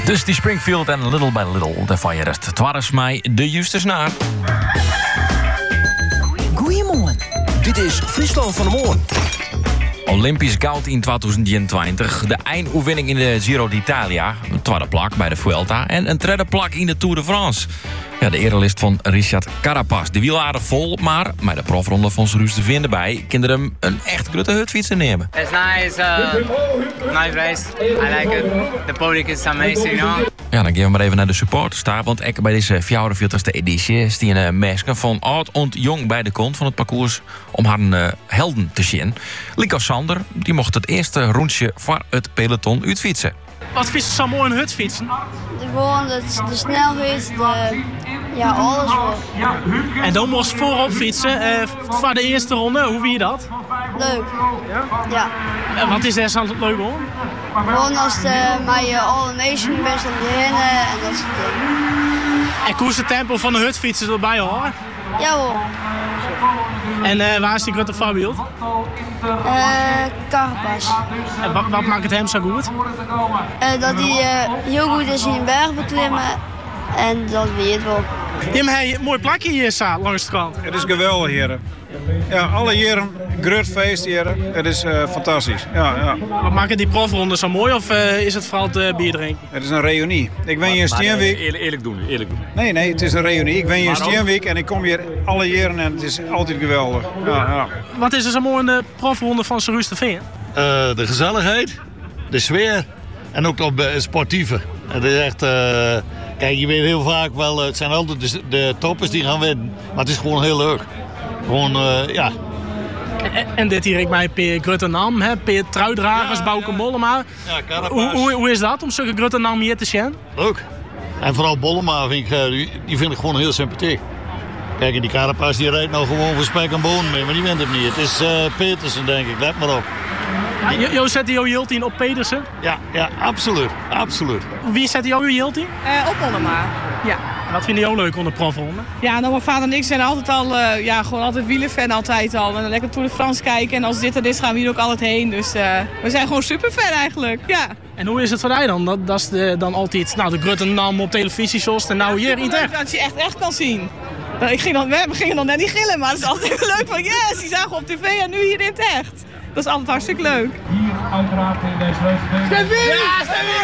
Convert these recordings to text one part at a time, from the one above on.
Dus die Springfield en Little by Little, daar van je rest. Het was mij de juiste snaar. Goeiemorgen. Dit is Friesland van de Morgen. Olympisch goud in 2022. De eindoefening in de Giro d'Italia. Een tweede plak bij de Vuelta. En een derde plak in de Tour de France. Ja, de erelist van Richard Carapaz. De wiel aardig vol, maar met de profronde van Ruud de Veen erbij... kinderen hem een echt grote hutfietsen nemen. It's nice, nice race. I like it. The public is amazing, no? Ja, dan gaan we maar even naar de supporters daar. Want ook bij deze 44e editie is die een meisje van oud en jong bij de kont van het parcours om haar helden te zien. Lico Sander, die mocht het eerste rondje voor het peloton uitfietsen. Wat vies zo mooi een hutfietsen? Gewoon de snelheid, ja, alles wel. En dan moest voorop fietsen voor de eerste ronde. Hoe vind je dat? Leuk. Ja. En wat is daar zo leuk hoor? Gewoon als de mij alle nation best om te rennen en dat soort dingen. En hoe is het tempo van de hutfietsen erbij hoor? Jawel. En waar is die grote voorbeeld? Carapaz. En wat maakt het hem zo goed? Dat hij heel goed is in berg beklimmen en dat weet je wel. Jim, hey, een mooi plakje hier staat langs de kant. Het is geweldig, heren. Ja, alle jaren, groot feest, heren. Het is fantastisch. Ja. Wat maakt die profronde zo mooi of is het vooral het bier drinken? Het is een reunie. Ik ben hier in Steenwijk. Eerlijk doen. Nee, het is een reunie. Ik ben hier in Steenwijk en ik kom hier alle jaren en het is altijd geweldig. Ja. Wat is er zo mooi in de profronde van Ruud de Veen? De gezelligheid, de sfeer en ook het sportieve. Het is echt... Kijk, je weet heel vaak wel, het zijn altijd de toppers die gaan winnen. Maar het is gewoon heel leuk. Gewoon, ja. En dit hier ik bij Peer Gruttenam, Peer Truidragers, Bouke Mollema. Ja, Carapaz. Hoe is dat om zulke Gruttenam hier te zien? Leuk. En vooral Mollema vind ik gewoon heel sympathiek. Kijk, en die Carapaz die rijdt nou gewoon voor spek en bonen mee, maar die wint het niet. Het is Petersen, denk ik. Let maar op. Jo zet jou Jiltien op Pedersen? Ja, absoluut. Wie zet jou Jiltien? Op Mollema, ja. Wat vind je ook leuk onder profronde? Ja, nou, mijn vader en ik zijn altijd al, gewoon altijd wielerfan altijd al. En lekker Tour de France kijken en als dit er is gaan we hier ook altijd heen. Dus we zijn gewoon superfan eigenlijk, ja. En hoe is het voor jij dan? Dat is dan altijd de Gruttenam op televisie zoals en nou hier in echt. Dat je echt kan zien. We gingen dan net niet gillen, maar het is altijd even leuk van yes, die zagen we op tv en nu hier in het echt. Dat is altijd hartstikke leuk. Hier uiteraard in deze leuke. Ja,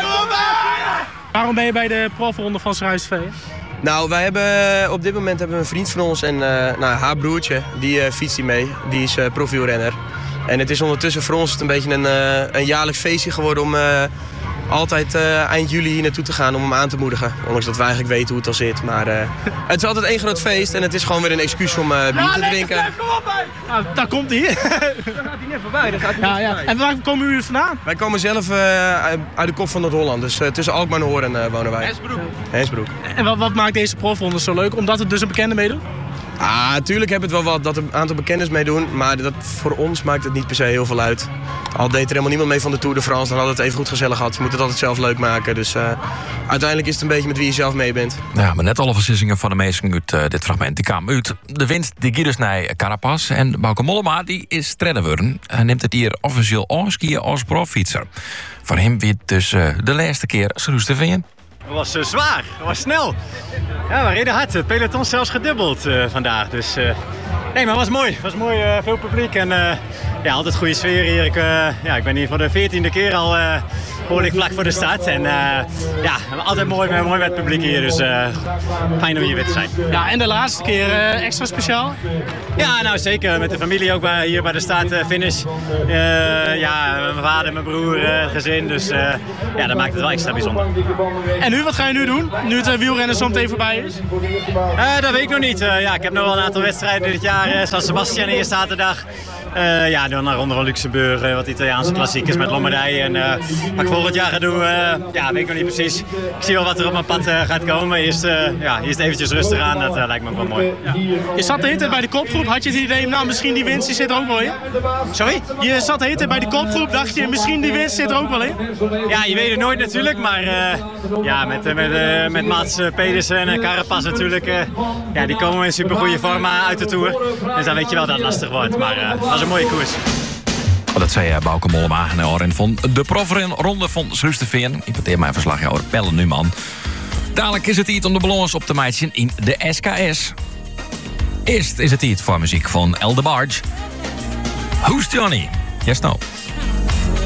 Waarom ben je bij de profronde van Ruud de Veen? Nou, wij hebben op dit moment een vriend van ons en haar broertje, die fietst die mee. Die is profielrenner. En het is ondertussen voor ons een beetje een jaarlijks feestje geworden om altijd eind juli hier naartoe te gaan om hem aan te moedigen. Ondanks dat we eigenlijk weten hoe het al zit. Maar het is altijd één groot feest en het is gewoon weer een excuus om bier te drinken. Nou, daar komt hij. Dan gaat hij net voorbij. En waar komen jullie vandaan? Wij komen zelf uit de kop van Noord-Holland. Dus tussen Alkmaar en Hoorn wonen wij. Hensbroek. En wat maakt deze profronde zo leuk? Omdat het dus een bekende meedoet? Natuurlijk heb het wel wat dat een aantal bekenders meedoen, maar voor ons maakt het niet per se heel veel uit. Al deed er helemaal niemand mee van de Tour de France, dan hadden we het even goed gezellig gehad. Je moet het altijd zelf leuk maken, dus uiteindelijk is het een beetje met wie je zelf mee bent. Ja, maar net alle beslissingen van de meesten uit dit fragment, die kwamen uit. De winst, die gaat dus naar Carapaz en Bauke Mollema, die is treden worden. Hij neemt het hier officieel aanskiën als proffietser. Voor hem weer dus de laatste keer Ruud de Veen. Het was zwaar, het was snel. Ja, we reden hard. Het peloton zelfs gedubbeld vandaag. Dus, nee, maar het was mooi. Het was mooi, veel publiek en altijd goede sfeer hier. Ik ben hier voor de 14e keer al behoorlijk vlak voor de start. En altijd mooi met het publiek hier. Dus fijn om hier weer te zijn. Ja, en de laatste keer extra speciaal? Ja, nou zeker. Met de familie ook hier bij de start-finish. Mijn vader, mijn broer, gezin. Dus dat maakt het wel extra bijzonder. En nu, wat ga je nu doen? Nu het wielrennen zo meteen voorbij is? Dat weet ik nog niet. Ik heb nog wel een aantal wedstrijden dit jaar. San Sebastian eerste zaterdag. Dan naar Ronde van Luxemburg, wat Italiaanse klassiekers met Lombardije. En wat ik volgend jaar ga doen, weet ik nog niet precies. Ik zie wel wat er op mijn pad gaat komen. Eerst eventjes rustig aan, dat lijkt me ook wel mooi. Ja. Je zat de hele tijd bij de kopgroep, had je het idee, nou misschien die winst die zit er ook wel in? Sorry? Je zat de hele tijd bij de kopgroep, dacht je misschien die winst zit er ook wel in? Ja, je weet het nooit natuurlijk, maar met Mats Pedersen en Carapaz natuurlijk, die komen in supergoeie vorm uit de Tour. Dus dan weet je wel dat het lastig wordt, maar dat is een mooie koers. Dat zei Bauke Mollema en van de profronde van Srusterveen. Ik verteer mijn verslagjouwer Pelle Numan. Dadelijk is het tijd om de ballons op te meiden in de SKS. Eerst is het tijd voor muziek van El DeBarge. Who's Johnny? Yes, no.